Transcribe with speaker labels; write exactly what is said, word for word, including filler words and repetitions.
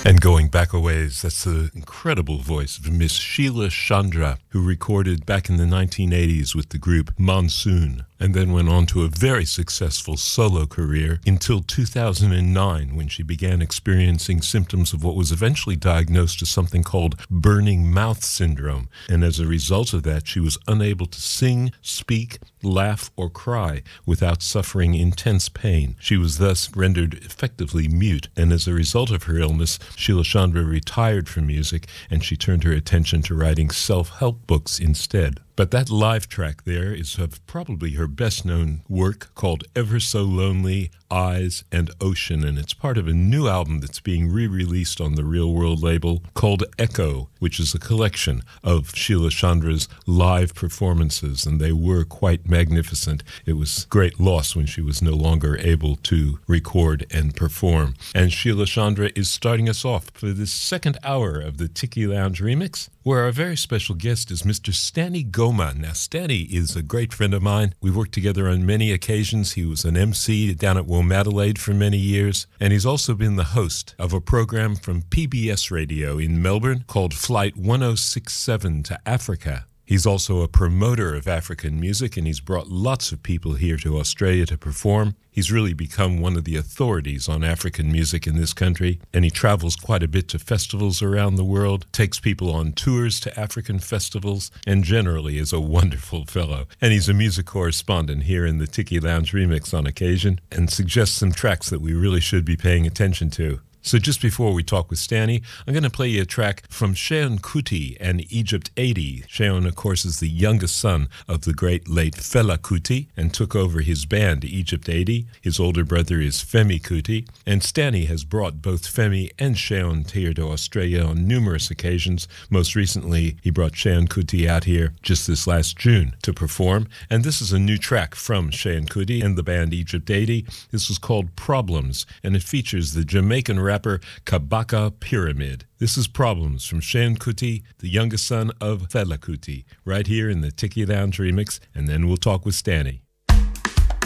Speaker 1: And going back a ways, that's the incredible voice of Miss Sheila Chandra, who recorded back in the nineteen eighties with the group Monsoon, and then went on to a very successful solo career until two thousand nine, when she began experiencing symptoms of what was eventually diagnosed as something called burning mouth syndrome. And as a result of that, she was unable to sing, speak, laugh, or cry without suffering intense pain. She was thus rendered effectively mute, and as a result of her illness, Sheila Chandra retired from music, and she turned her attention to writing self-help books instead. But that live track there is of probably her best-known work called Ever So Lonely, Eyes and Ocean, and it's part of a new album that's being re-released on the Real World label called Echo, which is a collection of Sheila Chandra's live performances, and they were quite magnificent. It was great loss when she was no longer able to record and perform. And Sheila Chandra is starting us off for this second hour of the Tiki Lounge Remix, where our very special guest is Mister Stanny Goma. Now, Stanny is a great friend of mine. We worked together on many occasions. He was an M C down at Womadelaide for many years, and he's also been the host of a program from P B S Radio in Melbourne called Flight one oh six seven to Africa. He's also a promoter of African music, and he's brought lots of people here to Australia to perform. He's really become one of the authorities on African music in this country, and he travels quite a bit to festivals around the world, takes people on tours to African festivals, and generally is a wonderful fellow. And he's a music correspondent here in the Tiki Lounge Remix on occasion, and suggests some tracks that we really should be paying attention to. So just before we talk with Stanny, I'm going to play you a track from Seun Kuti and Egypt eighty. Seun, of course, is the youngest son of the great late Fela Kuti and took over his band, Egypt eighty. His older brother is Femi Kuti, and Stanny has brought both Femi and Seun here to Australia on numerous occasions. Most recently, he brought Seun Kuti out here just this last June to perform, and this is a new track from Seun Kuti and the band Egypt eighty. This is called Problems, and it features the Jamaican rapper Kabaka Pyramid. This is Problems from Seun Kuti, the youngest son of Fela Kuti, right here in the Tiki Lounge Remix, and then we'll talk with Stanny.